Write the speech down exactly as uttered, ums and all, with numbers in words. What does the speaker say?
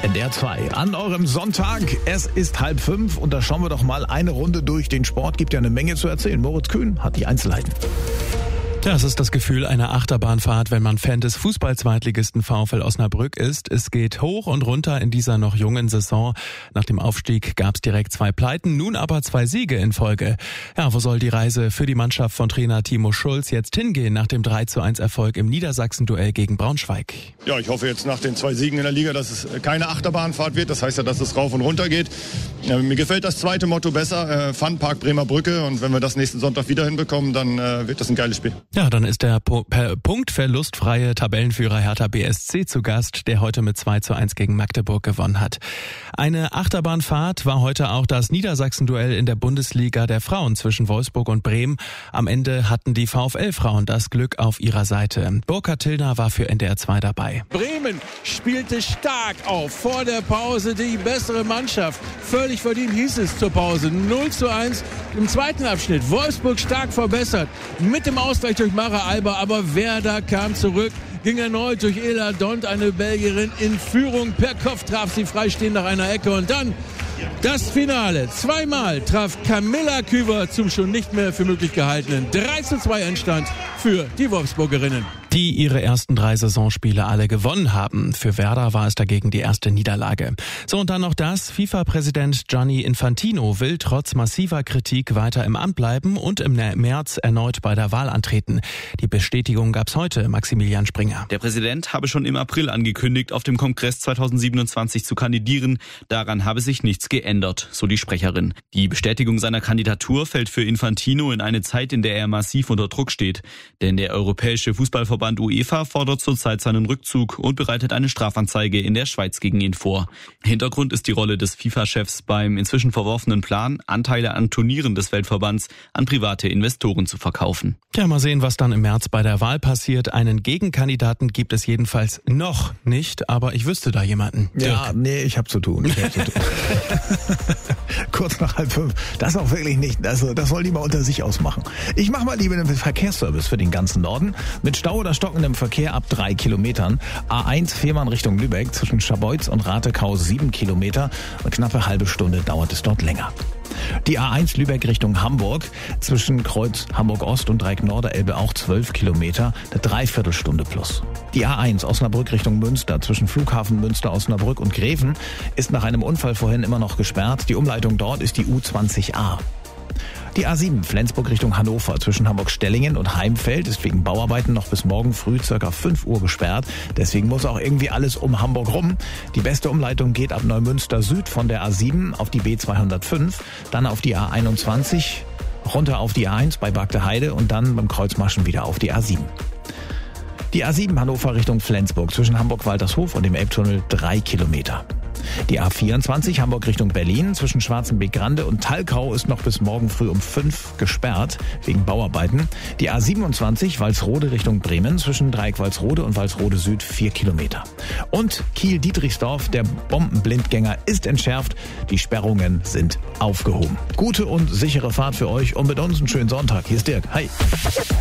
N D R zwei an eurem Sonntag. Es ist halb fünf und da schauen wir doch mal eine Runde durch den Sport. Gibt ja eine Menge zu erzählen. Moritz Kühn hat die Einzelheiten. Ja, es ist das Gefühl einer Achterbahnfahrt, wenn man Fan des Fußball-Zweitligisten VfL Osnabrück ist. Es geht hoch und runter in dieser noch jungen Saison. Nach dem Aufstieg gab es direkt zwei Pleiten, nun aber zwei Siege in Folge. Ja, wo soll die Reise für die Mannschaft von Trainer Timo Schulz jetzt hingehen nach dem drei zu eins Erfolg im Niedersachsen-Duell gegen Braunschweig? Ja, ich hoffe jetzt nach den zwei Siegen in der Liga, dass es keine Achterbahnfahrt wird. Das heißt ja, dass es rauf und runter geht. Ja, mir gefällt das zweite Motto besser, äh, Funpark Bremer Brücke. Und wenn wir das nächsten Sonntag wieder hinbekommen, dann äh, wird das ein geiles Spiel. Ja, dann ist der po- per punktverlustfreie Tabellenführer Hertha B S C zu Gast, der heute mit zwei zu eins gegen Magdeburg gewonnen hat. Eine Achterbahnfahrt war heute auch das Niedersachsen-Duell in der Bundesliga der Frauen zwischen Wolfsburg und Bremen. Am Ende hatten die VfL-Frauen das Glück auf ihrer Seite. Burkhard Tillner war für N D R zwei dabei. Bremen spielte stark auf. Vor der Pause die bessere Mannschaft. Völlig verdient hieß es zur Pause. null zu eins im zweiten Abschnitt. Wolfsburg stark verbessert. Mit dem Ausgleich durch Mara Alba, aber Werder kam zurück, ging erneut durch Ela Dont, eine Belgierin in Führung. Per Kopf traf sie freistehend nach einer Ecke und dann das Finale. Zweimal traf Camilla Küver zum schon nicht mehr für möglich gehaltenen drei zu zwei Endstand für die Wolfsburgerinnen, die ihre ersten drei Saisonspiele alle gewonnen haben. Für Werder war es dagegen die erste Niederlage. So, und dann noch das. FIFA-Präsident Gianni Infantino will trotz massiver Kritik weiter im Amt bleiben und im März erneut bei der Wahl antreten. Die Bestätigung gab's heute, Maximilian Springer. Der Präsident habe schon im April angekündigt, auf dem Kongress zweitausendsiebenundzwanzig zu kandidieren. Daran habe sich nichts geändert, so die Sprecherin. Die Bestätigung seiner Kandidatur fällt für Infantino in eine Zeit, in der er massiv unter Druck steht. Denn der Europäische Fußballverband UEFA fordert zurzeit seinen Rückzug und bereitet eine Strafanzeige in der Schweiz gegen ihn vor. Hintergrund ist die Rolle des FIFA-Chefs beim inzwischen verworfenen Plan, Anteile an Turnieren des Weltverbands an private Investoren zu verkaufen. Ja, mal sehen, was dann im März bei der Wahl passiert. Einen Gegenkandidaten gibt es jedenfalls noch nicht, aber ich wüsste da jemanden. Ja, Dirk. nee, ich habe zu tun. Ich hab zu tun. Kurz nach halb fünf. Das auch wirklich nicht. Also das soll die mal unter sich ausmachen. Ich mache mal lieber den Verkehrsservice für den ganzen Norden. Mit Stau oder stockendem Verkehr ab drei Kilometern. A eins Fehmarn Richtung Lübeck zwischen Scharbeutz und Ratekau sieben Kilometer. Eine knappe halbe Stunde dauert es dort länger. Die A eins Lübeck Richtung Hamburg zwischen Kreuz Hamburg-Ost und Dreieck Norderelbe auch zwölf Kilometer, eine Dreiviertelstunde plus. Die A eins Osnabrück Richtung Münster zwischen Flughafen Münster, Osnabrück und Greven ist nach einem Unfall vorhin immer noch gesperrt. Die Umleitung dort ist die U zwanzig a. Die A sieben Flensburg Richtung Hannover zwischen Hamburg-Stellingen und Heimfeld ist wegen Bauarbeiten noch bis morgen früh ca. fünf Uhr gesperrt. Deswegen muss auch irgendwie alles um Hamburg rum. Die beste Umleitung geht ab Neumünster Süd von der A sieben auf die B zweihundertfünf, dann auf die A einundzwanzig, runter auf die A eins bei Bagdeheide und dann beim Kreuzmaschen wieder auf die A sieben. Die A sieben Hannover Richtung Flensburg zwischen Hamburg-Waltershof und dem Elbtunnel drei Kilometer. Die A vierundzwanzig Hamburg Richtung Berlin zwischen Schwarzenbeck-Grande und Thalkau ist noch bis morgen früh um fünf gesperrt wegen Bauarbeiten. Die A siebenundzwanzig Walsrode Richtung Bremen zwischen Dreieck Walsrode und Walsrode Süd vier Kilometer. Und Kiel-Dietrichsdorf, der Bombenblindgänger, ist entschärft. Die Sperrungen sind aufgehoben. Gute und sichere Fahrt für euch und mit uns einen schönen Sonntag. Hier ist Dirk. Hi.